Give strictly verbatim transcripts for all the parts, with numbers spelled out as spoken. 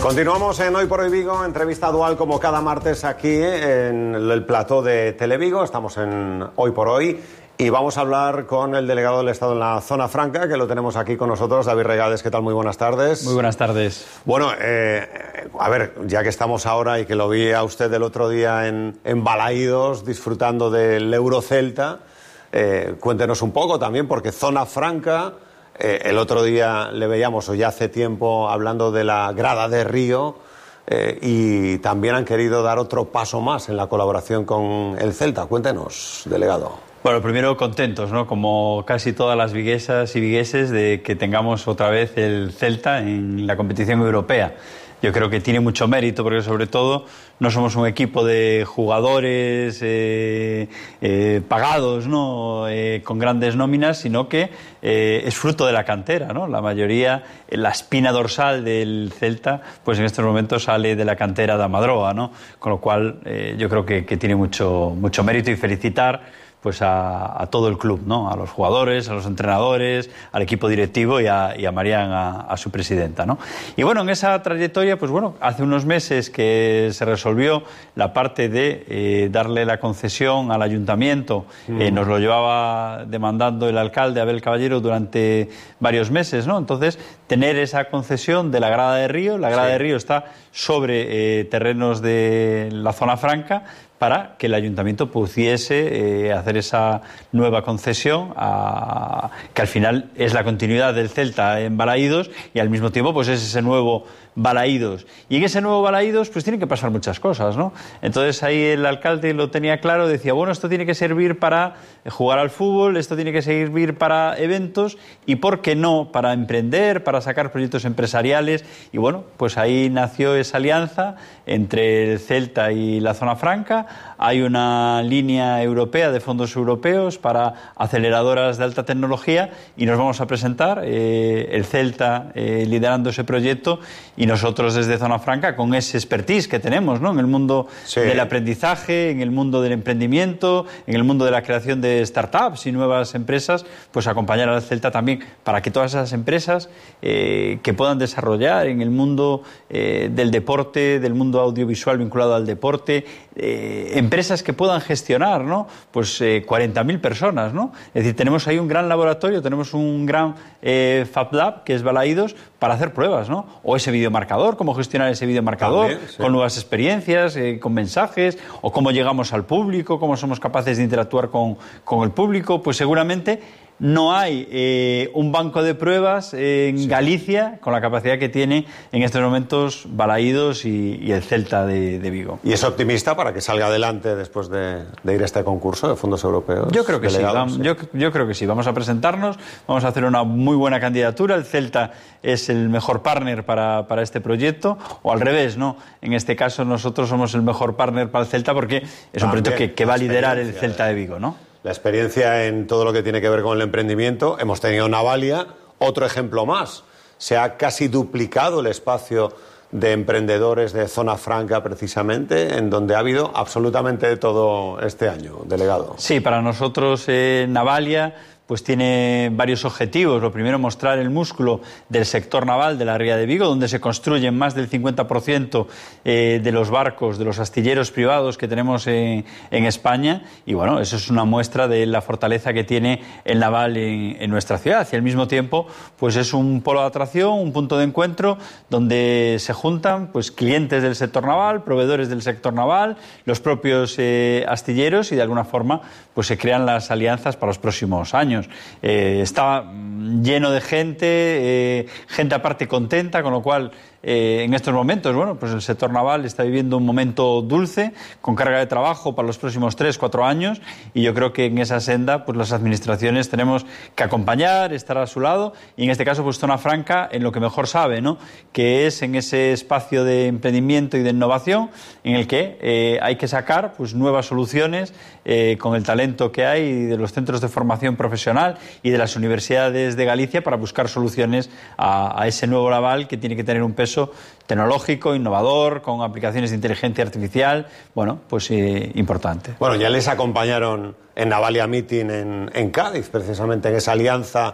Continuamos en Hoy por Hoy Vigo, entrevista dual como cada martes aquí en el plató de Televigo. Estamos en Hoy por Hoy y vamos a hablar con el delegado del Estado en la Zona Franca, que lo tenemos aquí con nosotros, David Regades. ¿Qué tal? Muy buenas tardes. Muy buenas tardes. Bueno, eh, a ver, ya que estamos ahora y que lo vi a usted el otro día en, en Balaídos, disfrutando del Eurocelta, eh, cuéntenos un poco también, porque Zona Franca... Eh, el otro día le veíamos, o ya hace tiempo, hablando de la grada de Río, eh, y también han querido dar otro paso más en la colaboración con el Celta. Cuéntenos, delegado. Bueno, primero contentos, ¿no? Como casi todas las viguesas y vigueses, de que tengamos otra vez el Celta en la competición europea. Yo creo que tiene mucho mérito porque, sobre todo, no somos un equipo de jugadores eh, eh, pagados, ¿no? Eh, con grandes nóminas, sino que eh, es fruto de la cantera, ¿no? La mayoría, la espina dorsal del Celta, pues en estos momentos sale de la cantera de Amadroa, ¿no? Con lo cual, eh, yo creo que, que tiene mucho, mucho mérito, y felicitar pues a, a todo el club, ¿no? A los jugadores, a los entrenadores, al equipo directivo y a, y a Marián, a, a su presidenta, ¿no? Y bueno, en esa trayectoria, pues bueno, hace unos meses que se resolvió la parte de eh, darle la concesión al ayuntamiento. Mm. Eh, nos lo llevaba demandando el alcalde Abel Caballero durante varios meses, ¿no? Entonces, tener esa concesión de la grada de Río. La grada sí. de Río está sobre eh, terrenos de la Zona Franca, para que el ayuntamiento pudiese eh, hacer esa nueva concesión, a, que al final es la continuidad del Celta en Balaídos, y al mismo tiempo pues es ese nuevo Balaídos. Y en ese nuevo Balaídos pues tienen que pasar muchas cosas, ¿no? Entonces ahí el alcalde lo tenía claro, decía, bueno, esto tiene que servir para jugar al fútbol, esto tiene que servir para eventos, y ¿por qué no? Para emprender, para sacar proyectos empresariales. Y bueno, pues ahí nació esa alianza entre el Celta y la Zona Franca. Hay una línea europea de fondos europeos para aceleradoras de alta tecnología, y nos vamos a presentar, eh, el Celta eh, liderando ese proyecto, y nosotros desde Zona Franca con ese expertise que tenemos, ¿no? En el mundo sí. del aprendizaje, en el mundo del emprendimiento, en el mundo de la creación de startups y nuevas empresas, pues acompañar al Celta también para que todas esas empresas eh, que puedan desarrollar en el mundo eh, del deporte, del mundo audiovisual vinculado al deporte, eh, empresas que puedan gestionar, ¿no? Pues eh, cuarenta mil personas, ¿no? Es decir, tenemos ahí un gran laboratorio, tenemos un gran eh, Fab Lab, que es Balaídos, para hacer pruebas, ¿no? O ese videomarcador, cómo gestionar ese videomarcador, también, sí. con nuevas experiencias, eh, con mensajes, o cómo llegamos al público, cómo somos capaces de interactuar con, con el público. Pues seguramente no hay eh, un banco de pruebas en sí. Galicia con la capacidad que tiene en estos momentos Balaídos y, y el Celta de, de Vigo. ¿Y es optimista para que salga adelante después de, de ir a este concurso de fondos europeos? Yo creo que sí, vamos, sí. Yo, yo creo que sí. Vamos a presentarnos, vamos a hacer una muy buena candidatura. El Celta es el mejor partner para, para este proyecto, o al revés, ¿no? En este caso nosotros somos el mejor partner para el Celta, porque es También, un proyecto que, que va a liderar el Celta de Vigo, ¿no? La experiencia en todo lo que tiene que ver con el emprendimiento. Hemos tenido Navalia, otro ejemplo más. Se ha casi duplicado el espacio de emprendedores de Zona Franca, precisamente, en donde ha habido absolutamente de todo este año, delegado. Sí, para nosotros eh, Navalia pues tiene varios objetivos. Lo primero, mostrar el músculo del sector naval de la Ría de Vigo, donde se construyen más del cincuenta por ciento eh, de los barcos, de los astilleros privados que tenemos en, en España. Y bueno, eso es una muestra de la fortaleza que tiene el naval en, en nuestra ciudad. Y al mismo tiempo, pues es un polo de atracción, un punto de encuentro donde se juntan pues clientes del sector naval, proveedores del sector naval, los propios eh, astilleros, y de alguna forma pues se crean las alianzas para los próximos años. Eh, está lleno de gente, eh, gente aparte contenta, con lo cual eh, en estos momentos, bueno, pues el sector naval está viviendo un momento dulce, con carga de trabajo para los próximos tres, cuatro años, y yo creo que en esa senda pues las administraciones tenemos que acompañar, estar a su lado, y en este caso pues Zona Franca en lo que mejor sabe, ¿no? Que es en ese espacio de emprendimiento y de innovación en el que eh, hay que sacar pues nuevas soluciones eh, con el talento que hay de los centros de formación profesional y de las universidades de Galicia, para buscar soluciones a, a ese nuevo naval que tiene que tener un peso tecnológico, innovador, con aplicaciones de inteligencia artificial, bueno, pues eh, importante. Bueno, ya les acompañaron en Navalia Meeting en, en Cádiz, precisamente en esa alianza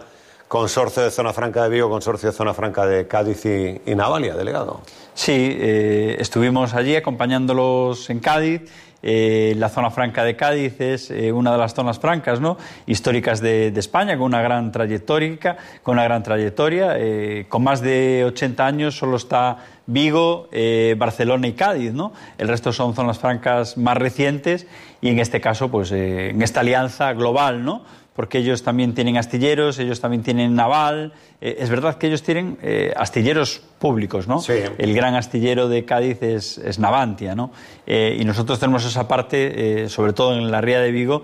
consorcio de Zona Franca de Vigo, consorcio de Zona Franca de Cádiz y, y Navalia, delegado. Sí, eh, estuvimos allí acompañándolos en Cádiz. Eh, la zona franca de Cádiz es eh, una de las zonas francas, ¿no?, históricas de, de España, con una gran trayectoria, con una gran trayectoria. Eh, con más de ochenta años solo está Vigo, eh, Barcelona y Cádiz, ¿no? El resto son zonas francas más recientes y en este caso, pues eh, en esta alianza global, ¿no?, porque ellos también tienen astilleros, ellos también tienen naval. Eh, es verdad que ellos tienen eh, astilleros públicos, ¿no? Sí. El gran astillero de Cádiz es, es Navantia, ¿no? Eh, y nosotros tenemos esa parte, eh, sobre todo en la ría de Vigo,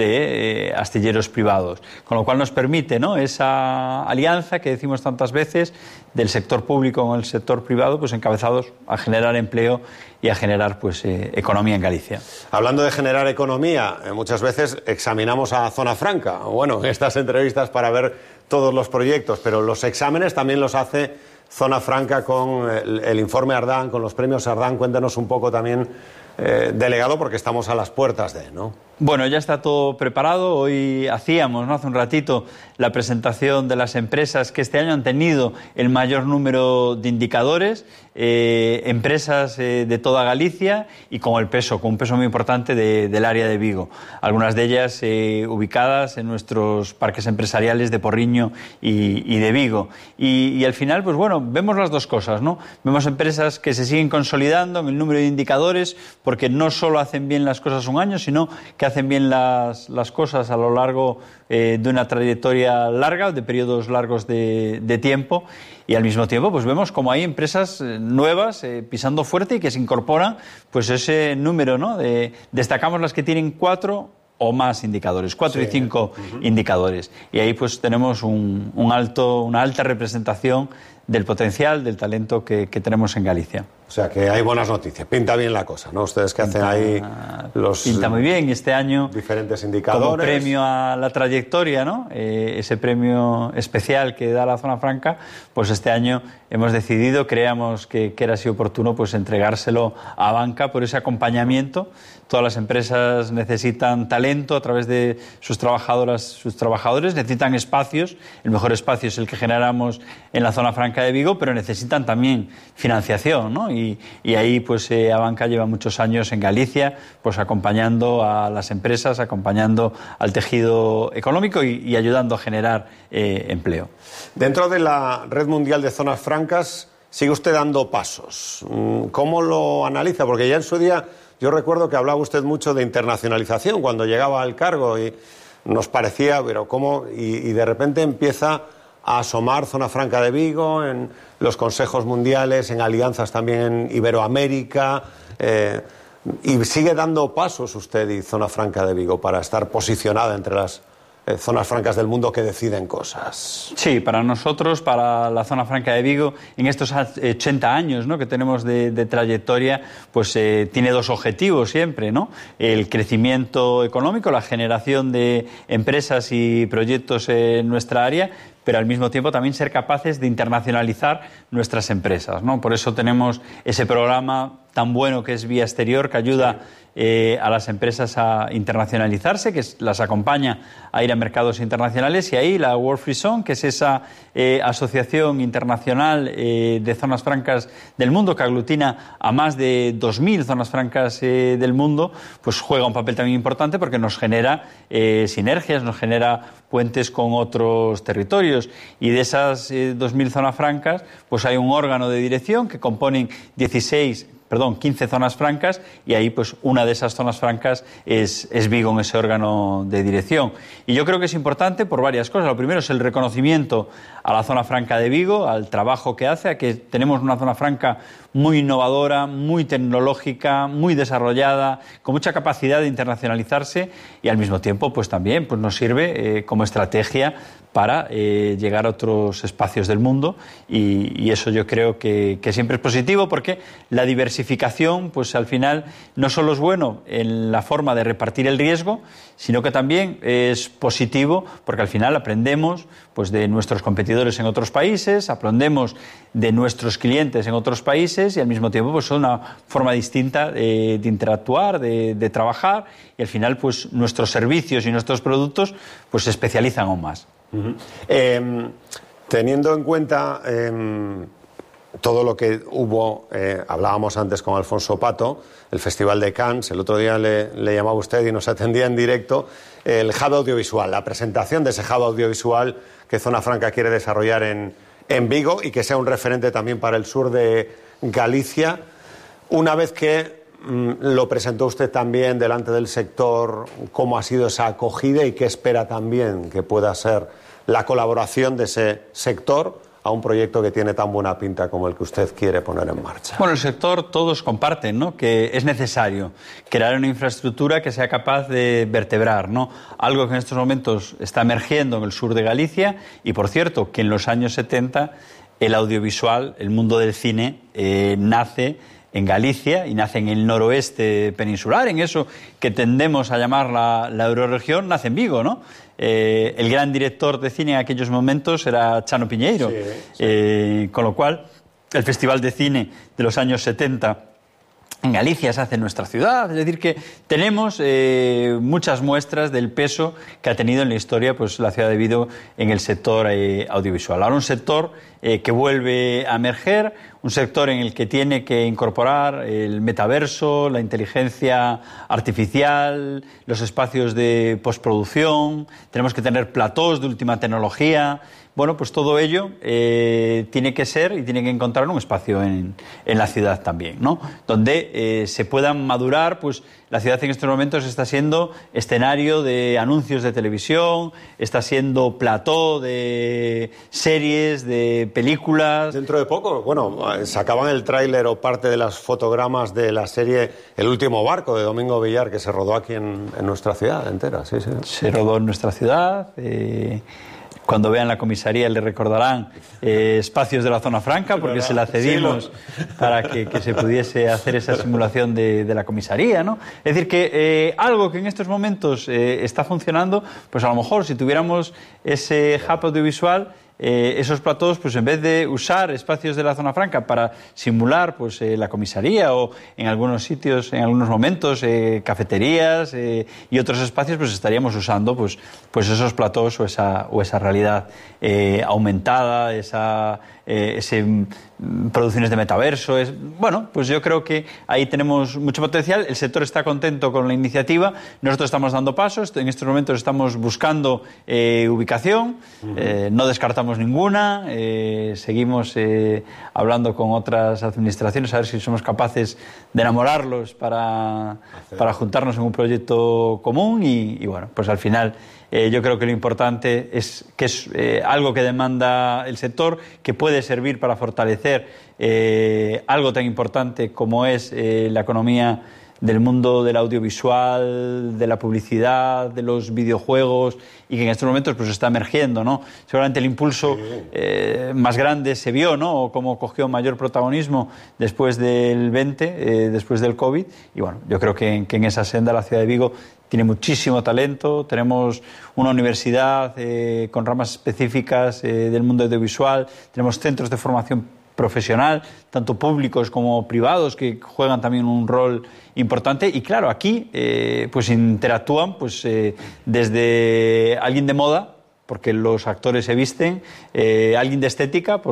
de eh, astilleros privados. Con lo cual nos permite, ¿no?, esa alianza que decimos tantas veces del sector público con el sector privado, pues encabezados a generar empleo y a generar, pues, eh, economía en Galicia. Hablando de generar economía, eh, muchas veces examinamos a Zona Franca, bueno, en estas entrevistas para ver todos los proyectos, pero los exámenes también los hace Zona Franca con el, el informe Ardán, con los premios Ardán. Cuéntanos un poco también, eh, delegado, porque estamos a las puertas de, ¿no? Bueno, ya está todo preparado. Hoy hacíamos, ¿no?, hace un ratito, la presentación de las empresas que este año han tenido el mayor número de indicadores, eh, empresas eh, de toda Galicia y con el peso, con un peso muy importante de, del área de Vigo. Algunas de ellas eh, ubicadas en nuestros parques empresariales de Porriño y, y de Vigo. Y, y al final, pues bueno, vemos las dos cosas, ¿no? Vemos empresas que se siguen consolidando en el número de indicadores porque no solo hacen bien las cosas un año, sino que hacen bien las, las cosas a lo largo eh, de una trayectoria larga, de periodos largos de, de tiempo, y al mismo tiempo pues vemos como hay empresas nuevas eh, pisando fuerte y que se incorporan pues ese número, ¿no? De, destacamos las que tienen cuatro o más indicadores, cuatro sí. y cinco uh-huh. indicadores, y ahí pues tenemos un, un alto, una alta representación del potencial, del talento que, que tenemos en Galicia. O sea que hay buenas noticias, pinta bien la cosa, ¿no? Ustedes que pinta, hacen ahí los pinta muy bien, y este año diferentes indicadores. Como premio a la trayectoria, ¿no? Eh, ese premio especial que da la Zona Franca, pues este año hemos decidido, creíamos que, que era así oportuno, pues entregárselo a Banca por ese acompañamiento. Todas las empresas necesitan talento a través de sus trabajadoras, sus trabajadores, necesitan espacios. El mejor espacio es el que generamos en la Zona Franca de Vigo, pero necesitan también financiación, ¿no? Y, y ahí pues eh, Abanca lleva muchos años en Galicia, pues acompañando a las empresas, acompañando al tejido económico y, y ayudando a generar eh, empleo. Dentro de la Red Mundial de Zonas Francas sigue usted dando pasos. ¿Cómo lo analiza? Porque ya en su día yo recuerdo que hablaba usted mucho de internacionalización cuando llegaba al cargo y nos parecía, pero cómo, y, y de repente empieza a asomar Zona Franca de Vigo en los consejos mundiales, en alianzas también en Iberoamérica, eh, y sigue dando pasos usted y Zona Franca de Vigo para estar posicionada entre las eh, zonas francas del mundo que deciden cosas. Sí, para nosotros, para la Zona Franca de Vigo, en estos ochenta años, ¿no?, que tenemos de, de trayectoria, pues eh, tiene dos objetivos siempre, ¿no? El crecimiento económico, la generación de empresas y proyectos en nuestra área, pero al mismo tiempo también ser capaces de internacionalizar nuestras empresas, ¿no? Por eso tenemos ese programa tan bueno que es Vía Exterior, que ayuda eh, a las empresas a internacionalizarse, que las acompaña a ir a mercados internacionales, y ahí la World Free Zone, que es esa eh, asociación internacional eh, de zonas francas del mundo, que aglutina a más de dos mil zonas francas eh, del mundo, pues juega un papel también importante porque nos genera eh, sinergias, nos genera puentes con otros territorios, y de esas eh, dos mil zonas francas pues hay un órgano de dirección que componen dieciséis perdón, quince zonas francas, y ahí pues una de esas zonas francas es, es Vigo en ese órgano de dirección. Y yo creo que es importante por varias cosas. Lo primero es el reconocimiento a la Zona Franca de Vigo, al trabajo que hace, a que tenemos una zona franca muy innovadora, muy tecnológica, muy desarrollada, con mucha capacidad de internacionalizarse, y al mismo tiempo pues también pues nos sirve eh, como estrategia para eh, llegar a otros espacios del mundo, y, y eso yo creo que, que siempre es positivo, porque la diversificación pues al final no solo es bueno en la forma de repartir el riesgo, sino que también es positivo porque al final aprendemos pues de nuestros competidores en otros países, aprendemos de nuestros clientes en otros países, y al mismo tiempo pues es una forma distinta de, de interactuar, de, de trabajar, y al final pues nuestros servicios y nuestros productos pues se especializan aún más. Uh-huh. eh, teniendo en cuenta eh, todo lo que hubo, eh, hablábamos antes con Alfonso Pato, el Festival de Cannes, el otro día le, le llamaba usted y nos atendía en directo, el hub audiovisual, la presentación de ese hub audiovisual que Zona Franca quiere desarrollar en, en Vigo y que sea un referente también para el sur de Galicia. Una vez que mm, lo presentó usted también delante del sector, ¿cómo ha sido esa acogida y qué espera también que pueda ser la colaboración de ese sector a un proyecto que tiene tan buena pinta como el que usted quiere poner en marcha? Bueno, el sector todos comparten, ¿no?, que es necesario crear una infraestructura que sea capaz de vertebrar, ¿no?, algo que en estos momentos está emergiendo en el sur de Galicia y, por cierto, que en los años setenta el audiovisual, el mundo del cine, eh, nace en Galicia y nace en el noroeste peninsular, en eso que tendemos a llamar la, la euroregión, nace en Vigo, ¿no? Eh, el gran director de cine en aquellos momentos era Chano Piñeiro, sí, sí. Eh, con lo cual el Festival de Cine de los años setenta en Galicia se hace en nuestra ciudad, es decir, que tenemos eh, muchas muestras del peso que ha tenido en la historia pues, la ciudad de Vigo en el sector eh, audiovisual. Ahora un sector eh, que vuelve a emerger, un sector en el que tiene que incorporar el metaverso, la inteligencia artificial, los espacios de postproducción, tenemos que tener platós de última tecnología. Bueno, pues todo ello eh, tiene que ser y tiene que encontrar un espacio en, en la ciudad también, ¿no? Donde eh, se puedan madurar, pues la ciudad en estos momentos está siendo escenario de anuncios de televisión, está siendo plató de series, de películas. Dentro de poco, bueno, sacaban el tráiler o parte de las fotogramas de la serie El último barco de Domingo Villar, que se rodó aquí en, en nuestra ciudad entera, sí, sí. Se rodó en nuestra ciudad. Eh... Cuando vean la comisaría le recordarán eh, espacios de la Zona Franca, porque se la cedimos para que, que se pudiese hacer esa simulación de, de la comisaría, ¿no? Es decir, que eh, algo que en estos momentos eh, está funcionando, pues a lo mejor si tuviéramos ese hub audiovisual, Eh, esos platós, pues en vez de usar espacios de la Zona Franca para simular pues eh, la comisaría o en algunos sitios, en algunos momentos, eh, cafeterías eh, y otros espacios, pues estaríamos usando pues, pues esos platós o esa, o esa realidad eh, aumentada, esa, eh, ese, producciones de metaverso. Es, bueno, pues yo creo que ahí tenemos mucho potencial. El sector está contento con la iniciativa. Nosotros estamos dando pasos. En estos momentos estamos buscando eh, ubicación. Uh-huh. Eh, no descartamos ninguna. Eh, seguimos eh, hablando con otras administraciones a ver si somos capaces de enamorarlos para, para juntarnos en un proyecto común y, y bueno, pues al final Eh, yo creo que lo importante es que es eh, algo que demanda el sector, que puede servir para fortalecer eh, algo tan importante como es eh, la economía del mundo del audiovisual, de la publicidad, de los videojuegos y que en estos momentos pues está emergiendo, ¿no? Seguramente el impulso eh, más grande se vio, ¿no? O cómo cogió mayor protagonismo después del veinte, eh, después del COVID y bueno, yo creo que, que en esa senda la ciudad de Vigo tiene muchísimo talento, tenemos una universidad eh, con ramas específicas eh, del mundo audiovisual, tenemos centros de formación profesional, tanto públicos como privados, que juegan también un rol importante y claro, aquí eh, pues interactúan pues eh, desde alguien de moda, porque los actores se visten, eh, alguien de estética,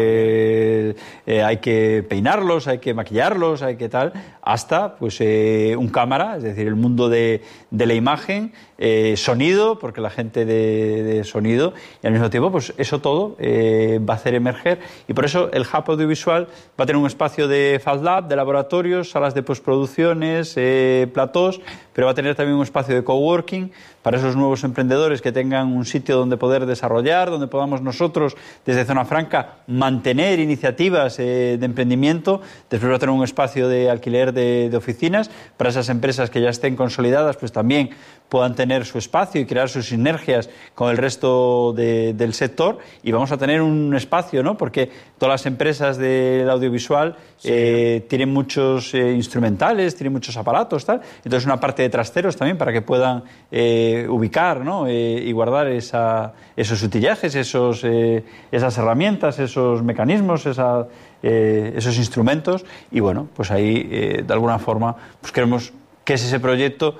porque eh, hay que peinarlos, hay que maquillarlos, hay que tal, hasta pues eh, un cámara, es decir, el mundo de, de la imagen, eh, sonido, porque la gente de, de sonido, y al mismo tiempo, pues eso todo eh, va a hacer emerger, y por eso el hub audiovisual va a tener un espacio de Fast Lab, de laboratorios, salas de postproducciones, eh, platós, pero va a tener también un espacio de coworking para esos nuevos emprendedores que tengan un sitio donde poder desarrollar, donde podamos nosotros, desde Zona Franca, mantener iniciativas eh, de emprendimiento. Después va a tener un espacio de alquiler de, de oficinas para esas empresas que ya estén consolidadas, pues también puedan tener su espacio y crear sus sinergias con el resto de, del sector. Y vamos a tener un espacio, ¿no? Porque todas las empresas del audiovisual sí. eh, tienen muchos eh, instrumentales, tienen muchos aparatos, tal. Entonces una parte de trasteros también para que puedan eh, ubicar, ¿no? eh, y guardar esa, esos utillajes, esos, eh, esas herramientas, esos mecanismos, esa, eh, esos instrumentos. Y bueno, pues ahí eh, de alguna forma pues queremos que es ese proyecto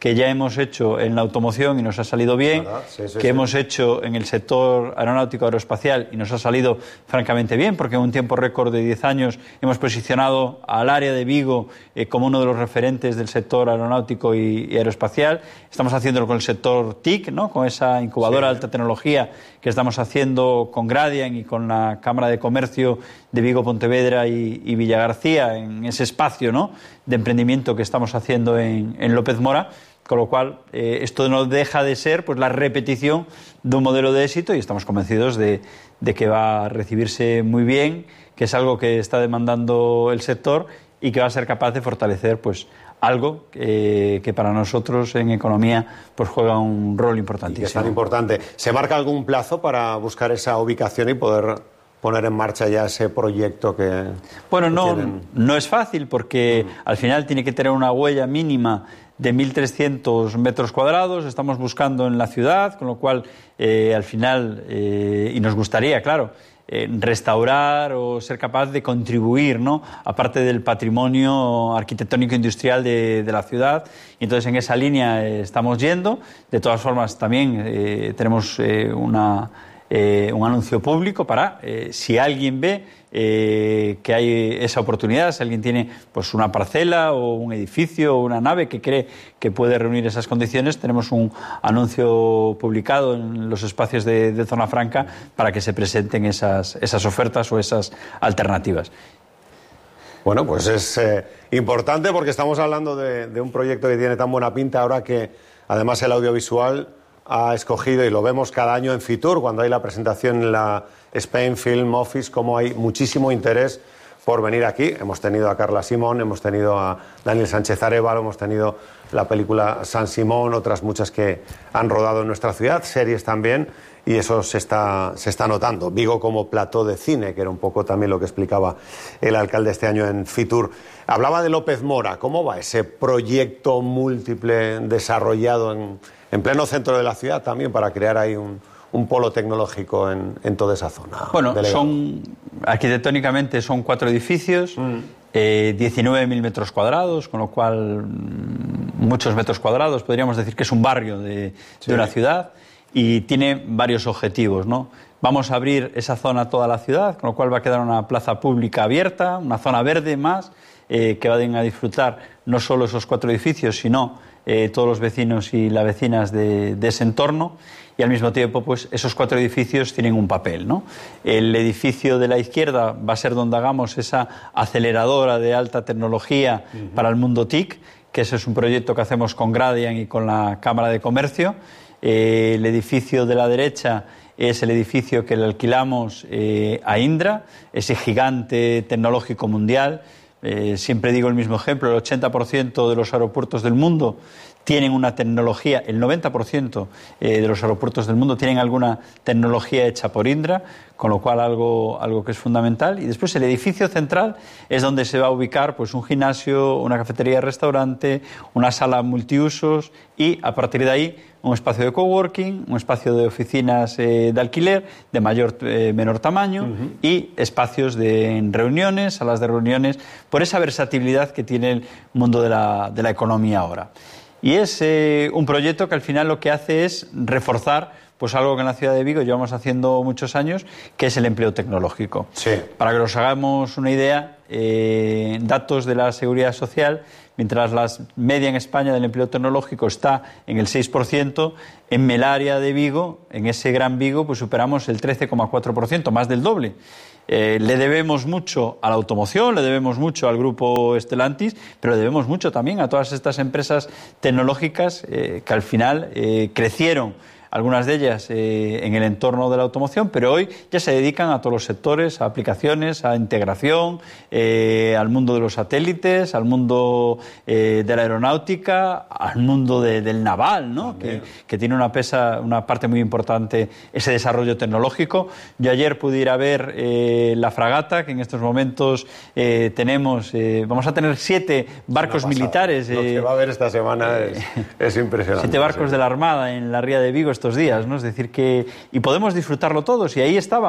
que ya hemos hecho en la automoción y nos ha salido bien, sí, sí, que sí. hemos hecho en el sector aeronáutico aeroespacial y nos ha salido francamente bien, porque en un tiempo récord de diez años hemos posicionado al área de Vigo eh, como uno de los referentes del sector aeronáutico y, y aeroespacial. Estamos haciéndolo con el sector T I C, ¿no?, con esa incubadora sí. de alta tecnología que estamos haciendo con Gradian y con la Cámara de Comercio de Vigo, Pontevedra y, y Villagarcía, en ese espacio, ¿no?, de emprendimiento que estamos haciendo en, en López Mora. Con lo cual, eh, esto no deja de ser pues la repetición de un modelo de éxito y estamos convencidos de, de que va a recibirse muy bien, que es algo que está demandando el sector y que va a ser capaz de fortalecer pues algo eh, que para nosotros en economía pues juega un rol importantísimo. Y que es tan importante. ¿Se marca algún plazo para buscar esa ubicación y poder poner en marcha ya ese proyecto que Bueno, que no, tienen? no es fácil porque mm. al final tiene que tener una huella mínima de mil trescientos metros cuadrados, estamos buscando en la ciudad, con lo cual eh, al final, eh, y nos gustaría, claro, eh, restaurar o ser capaz de contribuir, ¿no?, aparte del patrimonio arquitectónico industrial de, de la ciudad, y entonces en esa línea eh, estamos yendo. De todas formas también eh, tenemos eh, una, eh, un anuncio público para, eh, si alguien ve Eh, que hay esa oportunidad, si alguien tiene pues una parcela o un edificio o una nave que cree que puede reunir esas condiciones, tenemos un anuncio publicado en los espacios de, de Zona Franca para que se presenten esas, esas ofertas o esas alternativas. Bueno, pues es eh, importante porque estamos hablando de, de un proyecto que tiene tan buena pinta ahora que además el audiovisual ha escogido, y lo vemos cada año en Fitur, cuando hay la presentación en la Spain Film Office, como hay muchísimo interés por venir aquí. Hemos tenido a Carla Simón, hemos tenido a Daniel Sánchez Arévalo, hemos tenido la película San Simón, otras muchas que han rodado en nuestra ciudad, series también, y eso se está, se está notando. Vigo como plató de cine, que era un poco también lo que explicaba el alcalde este año en Fitur. Hablaba de López Mora. ¿Cómo va ese proyecto múltiple desarrollado en, en pleno centro de la ciudad también para crear ahí un, un polo tecnológico en, en toda esa zona? Bueno, delegado. son arquitectónicamente son cuatro edificios, mm. eh, diecinueve mil metros cuadrados, con lo cual muchos metros cuadrados, podríamos decir que es un barrio de, sí. de una ciudad, y tiene varios objetivos, ¿no? Vamos a abrir esa zona a toda la ciudad, con lo cual va a quedar una plaza pública abierta, una zona verde más, eh, que vayan a disfrutar no solo esos cuatro edificios, sino eh, todos los vecinos y las vecinas de, de ese entorno. Y al mismo tiempo, pues esos cuatro edificios tienen un papel, ¿no? El edificio de la izquierda va a ser donde hagamos esa aceleradora de alta tecnología uh-huh. para el mundo T I C, que ese es un proyecto que hacemos con Gradian y con la Cámara de Comercio. Eh, el edificio de la derecha es el edificio que le alquilamos eh, a Indra, ese gigante tecnológico mundial. Eh, siempre digo el mismo ejemplo: el ochenta por ciento de los aeropuertos del mundo tienen una tecnología, el noventa por ciento eh, de los aeropuertos del mundo tienen alguna tecnología hecha por Indra, con lo cual algo, algo que es fundamental. Y después el edificio central es donde se va a ubicar pues un gimnasio, una cafetería, restaurante, una sala multiusos y a partir de ahí un espacio de coworking, un espacio de oficinas eh, de alquiler de mayor eh, menor tamaño uh-huh. y espacios de reuniones, salas de reuniones, por esa versatilidad que tiene el mundo de la, de la economía ahora. Y es eh, un proyecto que al final lo que hace es reforzar pues algo que en la ciudad de Vigo llevamos haciendo muchos años, que es el empleo tecnológico. Sí. Para que nos hagamos una idea, eh, datos de la Seguridad Social, mientras la media en España del empleo tecnológico está en el seis por ciento, en el área de Vigo, en ese gran Vigo, pues superamos el trece coma cuatro por ciento, más del doble. Eh, le debemos mucho a la automoción, le debemos mucho al grupo Stellantis, pero le debemos mucho también a todas estas empresas tecnológicas eh, que al final eh, crecieron, algunas de ellas eh, en el entorno de la automoción, pero hoy ya se dedican a todos los sectores, a aplicaciones, a integración, eh, al mundo de los satélites, al mundo eh, de la aeronáutica, al mundo de, del naval, ¿no? Que, que tiene una, pesa, una parte muy importante ese desarrollo tecnológico. Yo ayer pude ir a ver eh, la fragata, que en estos momentos eh, tenemos, eh, vamos a tener siete barcos militares. Eh, Lo que va a haber esta semana es, es impresionante. Siete barcos sí. de la Armada en la ría de Vigo estos días, ¿no? Es decir que, y podemos disfrutarlo todos, y ahí estaba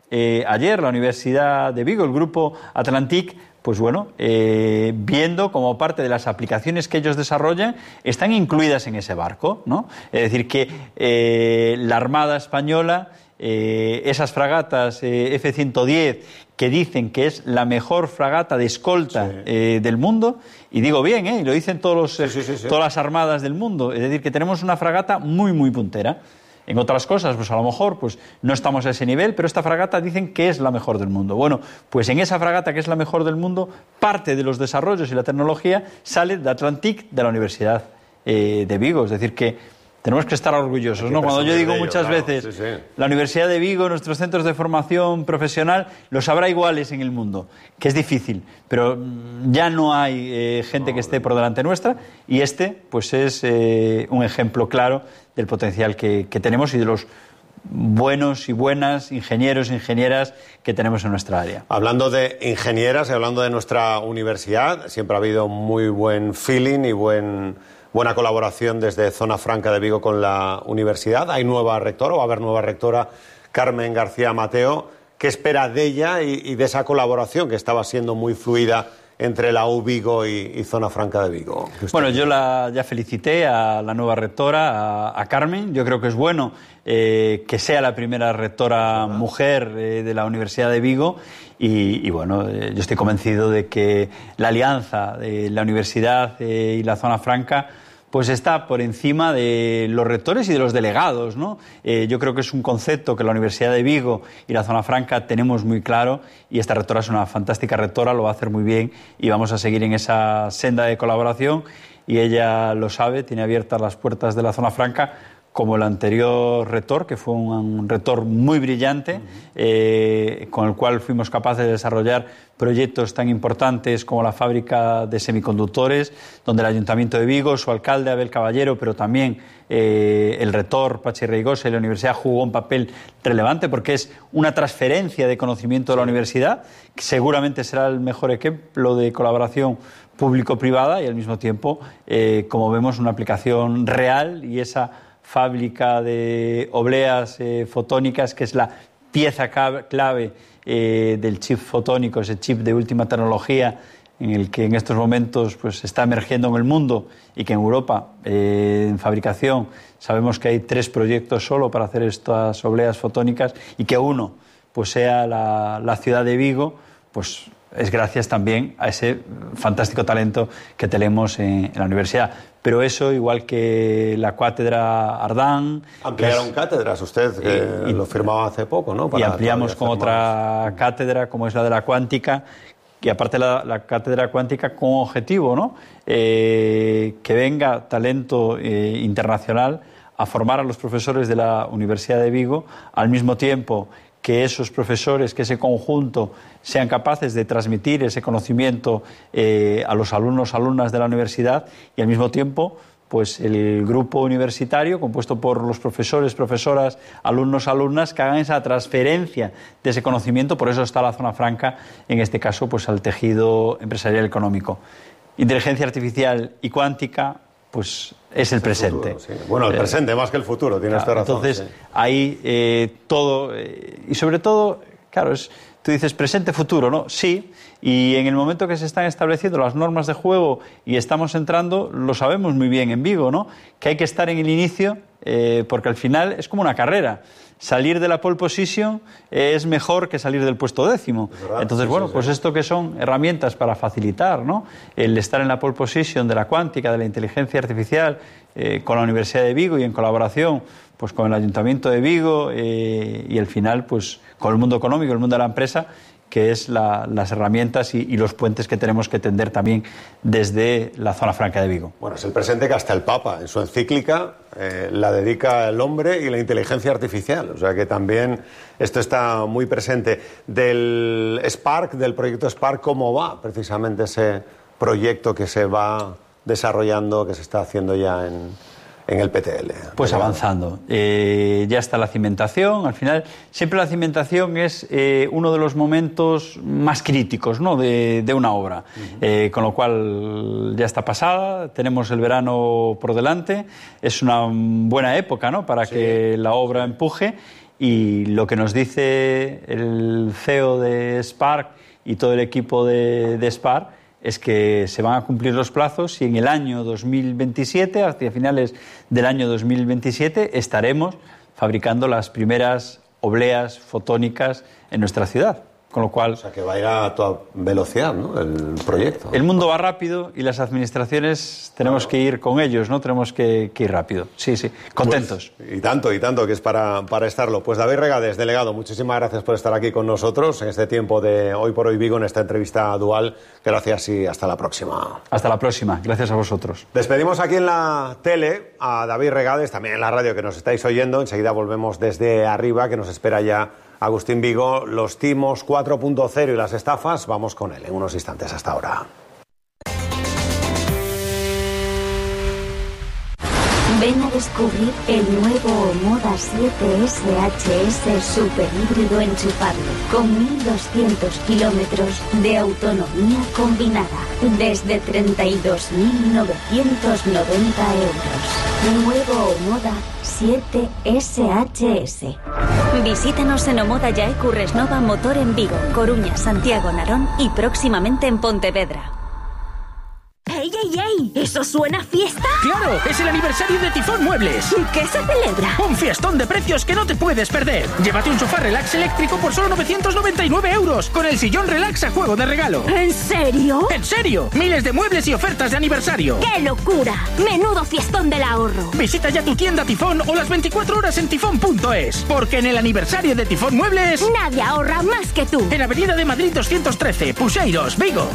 eh, ayer la Universidad de Vigo, el grupo Atlantic, pues bueno, eh, viendo como parte de las aplicaciones que ellos desarrollan, están incluidas en ese barco, ¿no? Es decir, que eh, la Armada Española, eh, esas fragatas eh, F ciento diez, que dicen que es la mejor fragata de escolta sí. eh, del mundo, y digo bien, ¿eh? Y lo dicen todos los, sí, sí, sí, sí. todas las armadas del mundo, es decir, que tenemos una fragata muy, muy puntera. En otras cosas, pues a lo mejor pues no estamos a ese nivel, pero esta fragata dicen que es la mejor del mundo. Bueno, pues en esa fragata que es la mejor del mundo, parte de los desarrollos y la tecnología sale de Atlantic, de la Universidad eh, de Vigo. Es decir, que tenemos que estar orgullosos, ¿no? Cuando yo digo ello, muchas claro, veces, sí, sí. la Universidad de Vigo, nuestros centros de formación profesional, los habrá iguales en el mundo, que es difícil, pero ya no hay eh, gente no, que esté por delante nuestra, y este pues es eh, un ejemplo claro del potencial que, que tenemos y de los buenos y buenas ingenieros e ingenieras que tenemos en nuestra área. Hablando de ingenieras y hablando de nuestra universidad, siempre ha habido muy buen feeling y buen, buena colaboración desde Zona Franca de Vigo con la universidad. Hay nueva rectora, o va a haber nueva rectora, Carmen García Mateo. ¿Qué espera de ella y, y de esa colaboración que estaba siendo muy fluida entre la U Vigo y, y Zona Franca de Vigo? Bueno, yo la, ya felicité a la nueva rectora, a, a Carmen. Yo creo que es bueno eh, que sea la primera rectora mujer eh, de la Universidad de Vigo y, y bueno, eh, yo estoy convencido de que la alianza de la universidad eh, y la Zona Franca pues está por encima de los rectores y de los delegados, ¿no? Eh, yo creo que es un concepto que la Universidad de Vigo y la Zona Franca tenemos muy claro, y esta rectora es una fantástica rectora, lo va a hacer muy bien y vamos a seguir en esa senda de colaboración, y ella lo sabe, tiene abiertas las puertas de la Zona Franca, como el anterior rector, que fue un, un rector muy brillante, eh, con el cual fuimos capaces de desarrollar proyectos tan importantes como la fábrica de semiconductores, donde el Ayuntamiento de Vigo, su alcalde Abel Caballero, pero también eh, el rector Pachi Reigosa y la universidad jugó un papel relevante, porque es una transferencia de conocimiento de la universidad, que seguramente será el mejor ejemplo de colaboración público-privada y al mismo tiempo, eh, como vemos, una aplicación real, y esa fábrica de obleas eh, fotónicas, que es la pieza clave eh, del chip fotónico, ese chip de última tecnología en el que en estos momentos pues está emergiendo en el mundo, y que en Europa eh, en fabricación sabemos que hay tres proyectos solo para hacer estas obleas fotónicas, y que uno pues sea la, la ciudad de Vigo, pues es gracias también a ese fantástico talento que tenemos en, en la universidad. Pero eso, igual que la cátedra Ardán... Ampliaron es, cátedras, usted que y, lo firmaba hace poco, ¿no? Para y ampliamos con otra más. cátedra, como es la de la cuántica, y aparte la, la cátedra cuántica con objetivo, ¿no? Eh, que venga talento eh, internacional a formar a los profesores de la Universidad de Vigo, al mismo tiempo que esos profesores, que ese conjunto sean capaces de transmitir ese conocimiento eh, a los alumnos, alumnas de la universidad, y al mismo tiempo pues el grupo universitario, compuesto por los profesores, profesoras, alumnos, alumnas, que hagan esa transferencia de ese conocimiento. Por eso está la Zona Franca, en este caso, pues al tejido empresarial económico. Inteligencia artificial y cuántica, pues es el, el presente. Futuro, sí. Bueno, el presente más que el futuro, tienes claro, razón. Entonces, sí. ahí eh, todo, eh, y sobre todo, claro, es, tú dices presente, futuro, ¿no? Sí, y en el momento que se están estableciendo las normas de juego y estamos entrando, lo sabemos muy bien en Vigo, ¿no? Que hay que estar en el inicio, eh, porque al final es como una carrera. Salir de la pole position es mejor que salir del puesto décimo. Entonces, bueno, pues esto que son herramientas para facilitar, ¿no? El estar en la pole position de la cuántica, de la inteligencia artificial, eh, con la Universidad de Vigo y en colaboración pues con el Ayuntamiento de Vigo eh, y al final pues con el mundo económico, el mundo de la empresa, que es la, las herramientas y, y los puentes que tenemos que tender también desde la Zona Franca de Vigo. Bueno, es el presente que hasta el Papa, en su encíclica, eh, la dedica al hombre y la inteligencia artificial. O sea que también esto está muy presente. Del Spark, del proyecto Spark, ¿cómo va precisamente ese proyecto que se va desarrollando, que se está haciendo ya en... en el P T L? Pues avanzando. Eh, ya está la cimentación. Al final, siempre la cimentación es eh, uno de los momentos más críticos, ¿no? de, de una obra. Uh-huh. Eh, con lo cual, ya está pasada. Tenemos el verano por delante. Es una buena época, ¿no? Para sí. que la obra empuje. y lo que nos dice el C E O de Spark y todo el equipo de, de Spark es que se van a cumplir los plazos y en el año dos mil veintisiete, hacia finales del año dos mil veintisiete, estaremos fabricando las primeras obleas fotónicas en nuestra ciudad. Con lo cual, o sea, que va a ir a toda velocidad, ¿no?, el proyecto. El mundo va rápido y las administraciones tenemos que ir con ellos, ¿no? Tenemos que, que ir rápido. Sí, sí, contentos. Pues, y tanto, y tanto, que es para, para estarlo. Pues David Regades, delegado, muchísimas gracias por estar aquí con nosotros en este tiempo de Hoy por Hoy Vigo, en esta entrevista dual. Gracias y hasta la próxima. Hasta la próxima. Gracias a vosotros. Despedimos aquí en la tele a David Regades, también en la radio que nos estáis oyendo. Enseguida volvemos desde arriba, que nos espera ya Agustín Vigo, los timos cuatro punto cero y las estafas. Vamos con él en unos instantes. Hasta ahora. Ven a descubrir el nuevo Omoda siete S H S super híbrido enchufable con mil doscientos kilómetros de autonomía combinada desde treinta y dos mil novecientos noventa euros. Nuevo Omoda siete S H S. Visítanos en Omoda Yae Curresnova Motor en Vigo, Coruña, Santiago, Narón y próximamente en Pontevedra. ¡Ey, ey, ey! ¿Eso suena a fiesta? ¡Claro! ¡Es el aniversario de Tifón Muebles! ¿Y qué se celebra? ¡Un fiestón de precios que no te puedes perder! Llévate un sofá relax eléctrico por solo novecientos noventa y nueve euros, con el sillón relax a juego de regalo. ¿En serio? ¡En serio! Miles de muebles y ofertas de aniversario. ¡Qué locura! ¡Menudo fiestón del ahorro! Visita ya tu tienda Tifón o las veinticuatro horas en tifón punto es, porque en el aniversario de Tifón Muebles nadie ahorra más que tú. En Avenida de Madrid doscientos trece, Puxeiros, Vigo.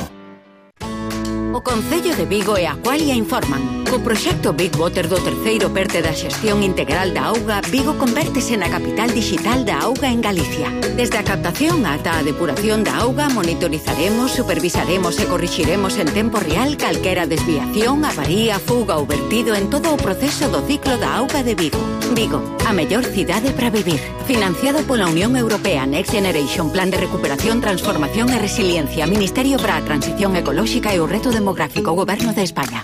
O Concello de Vigo e Aqualia informan. Co proxecto Big Water do terceiro perte da xestión integral da auga, Vigo convértese na capital digital da auga en Galicia. Desde a captación ata a depuración da auga, monitorizaremos, supervisaremos e corrixiremos en tempo real calquera desviación, avaría, fuga ou vertido en todo o proceso do ciclo da auga de Vigo. Vigo, a mellor cidade para vivir. Financiado pola Unión Europea Next Generation, Plan de Recuperación, Transformación e Resiliencia, Ministerio para a Transición Ecolóxica e o Reto Demográfico, Goberno de España.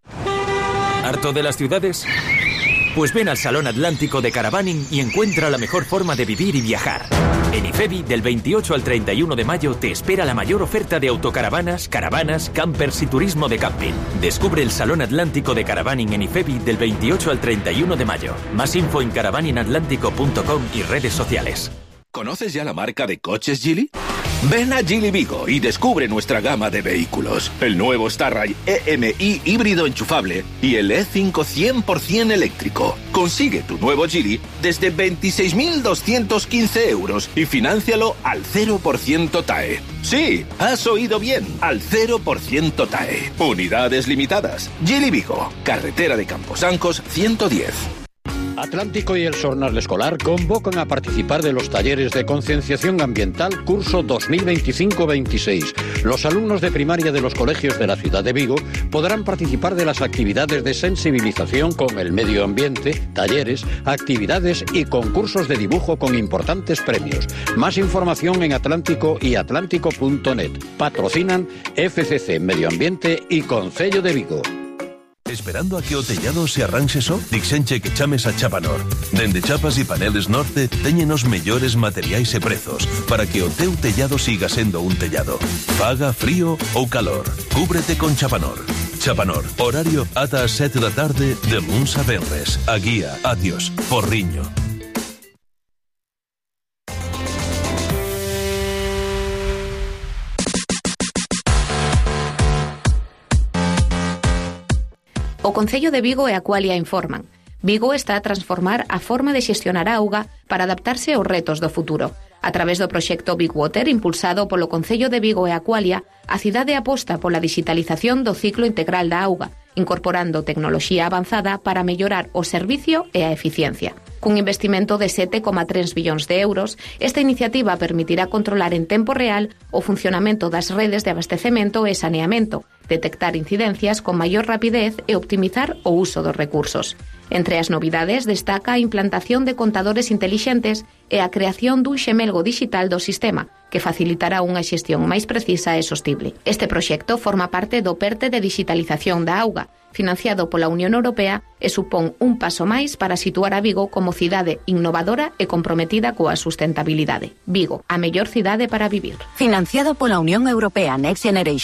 ¿Harto de las ciudades? Pues ven al Salón Atlántico de Caravaning y encuentra la mejor forma de vivir y viajar. En IFEBI, del veintiocho al treinta y uno de mayo, te espera la mayor oferta de autocaravanas, caravanas, campers y turismo de camping. Descubre el Salón Atlántico de Caravaning en IFEBI del veintiocho al treinta y uno de mayo. Más info en caravaning atlántico punto com y redes sociales. ¿Conoces ya la marca de coches Geely? Ven a Geely Vigo y descubre nuestra gama de vehículos. El nuevo Starray E M I híbrido enchufable y el E cinco cien por ciento eléctrico. Consigue tu nuevo Geely desde veintiséis mil doscientos quince euros y fináncialo al cero por ciento T A E. Sí, has oído bien, al cero por ciento T A E. Unidades limitadas. Geely Vigo, carretera de Camposancos ciento diez. Atlántico y el Sornal Escolar convocan a participar de los talleres de concienciación ambiental curso dos mil veinticinco veintiséis. Los alumnos de primaria de los colegios de la ciudad de Vigo podrán participar de las actividades de sensibilización con el medio ambiente, talleres, actividades y concursos de dibujo con importantes premios. Más información en Atlántico y atlántico punto net. Patrocinan F C C Medio Ambiente y Concello de Vigo. Esperando a que o tellado se arranxe só? Dixenche que chames a Chapanor. Dende Chapas e Paneles Norte teñen os mellores materiais e prezos para que o teu tellado siga sendo un tellado. Faga frío ou calor. Cúbrete con Chapanor. Chapanor, horario ata as sete da tarde de luns a venres. A guía, adiós, Porriño. O Concello de Vigo e Aqualia informan. Vigo está a transformar a forma de xestionar a auga para adaptarse aos retos do futuro. A través do proxecto Big Water, impulsado polo Concello de Vigo e Aqualia, a cidade aposta pola digitalización do ciclo integral da auga, incorporando tecnoloxía avanzada para mellorar o servicio e a eficiencia. Cun investimento de sete coma tres billóns de euros, esta iniciativa permitirá controlar en tempo real o funcionamento das redes de abastecemento e saneamento, detectar incidencias con maior rapidez e optimizar o uso dos recursos. Entre as novidades destaca a implantación de contadores intelixentes e a creación dun xemelgo digital do sistema, que facilitará unha xestión máis precisa e sostible. Este proxecto forma parte do PERTE de digitalización da auga, financiado pola Unión Europea, e supón un paso máis para situar a Vigo como cidade innovadora e comprometida coa sustentabilidade. Vigo, a mellor cidade para vivir. Financiado pola Unión Europea Next Generation.